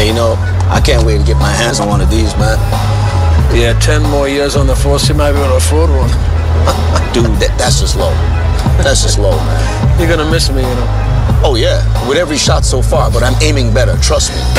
Hey, you know, I can't wait to get my hands on one of these, man. Yeah, 10 more years on the force, you might be able to afford one. Dude, that's just low. That's just low, man. You're gonna miss me, you know. Oh, yeah, with every shot so far, but I'm aiming better, trust me.